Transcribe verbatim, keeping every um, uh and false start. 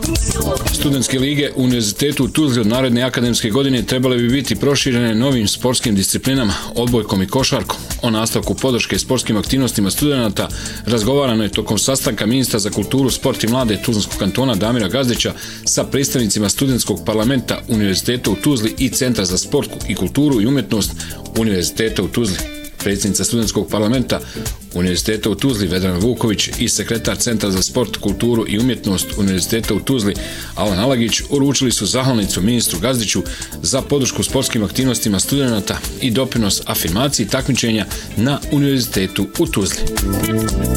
Studentske lige u Univerzitetu u Tuzli od naredne akademske godine trebale bi biti proširene novim sportskim disciplinama, odbojkom i košarkom. O nastavku podrške sportskim aktivnostima studenata razgovarano je tokom sastanka ministra za kulturu, sport i mlade Tuzlanskog kantona Damira Gazdića sa predstavnicima studentskog parlamenta Univerziteta u Tuzli i Centra za sport i kulturu i umjetnost Univerziteta u Tuzli. Predsjednica studentskog parlamenta Univerziteta u Tuzli Vedrana Vuković i sekretar Centra za sport, kulturu i umjetnost Univerziteta u Tuzli Alan Alagić uručili su zahvalnicu ministru Gazdiću za podršku sportskim aktivnostima studenata i doprinos afirmaciji takmičenja na Univerzitetu u Tuzli.